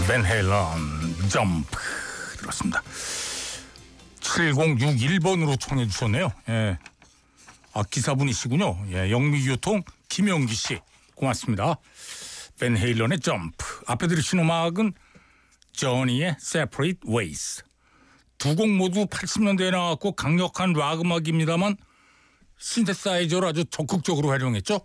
밴 헤일런 점프 들었습니다. 7061번으로 청해 주셨네요. 예. 아, 기사분이시군요. 예, 영미교통 김영기 씨 고맙습니다. 밴 헤일런의 점프. 앞에 들으신 음악은 저니의 Separate Ways. 두 곡 모두 80년대에 나왔고 강력한 락 음악입니다만 신세사이저를 아주 적극적으로 활용했죠.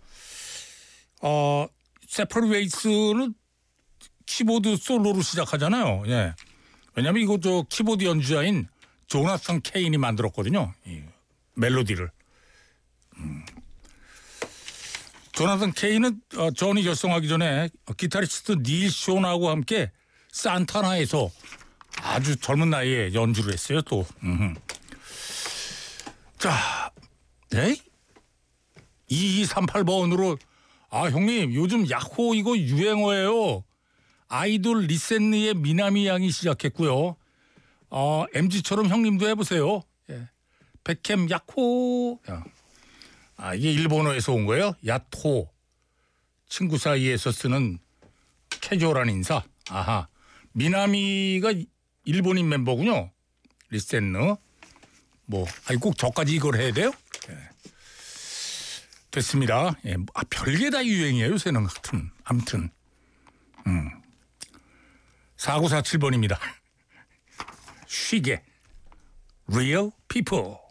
Separate Ways는 키보드 솔로로 시작하잖아요. 예. 왜냐하면 이거 키보드 연주자인 조나선 케인이 만들었거든요. 이 멜로디를. 조나선 케인은 저니 결성하기 전에 기타리스트 닐 쇼나하고 함께 산타나에서 아주 젊은 나이에 연주를 했어요. 또. 자, 네? 2238번으로 형님 요즘 야호 이거 유행어예요. 아이돌 리센니의 미나미 양이 시작했고요. MG처럼 형님도 해보세요. 예. 백캠 야호. 이게 일본어에서 온 거예요. 야토. 친구 사이에서 쓰는 캐주얼한 인사. 아하. 미나미가 일본인 멤버군요. 리센느. 꼭 저까지 이걸 해야 돼요? 예. 됐습니다. 예. 별게 다 유행이에요. 요새는 같은. 아무튼. 4947번입니다. 쉬게. Real people.